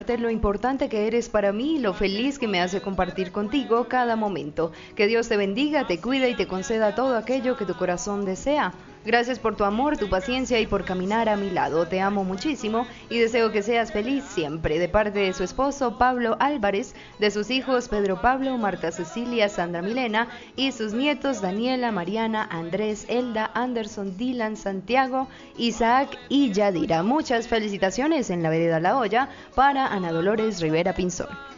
agradecerte lo importante que eres para mí y lo feliz que me hace compartir contigo cada momento. Que Dios te bendiga, te cuide y te conceda todo aquello que tu corazón desea. Gracias por tu amor, tu paciencia y por caminar a mi lado. Te amo muchísimo y deseo que seas feliz siempre. De parte de su esposo Pablo Álvarez, de sus hijos Pedro Pablo, Marta Cecilia, Sandra Milena y sus nietos Daniela, Mariana, Andrés, Elda, Anderson, Dylan, Santiago, Isaac y Yadira. Muchas felicitaciones en la vereda La Olla para Ana Dolores Rivera Pinzón.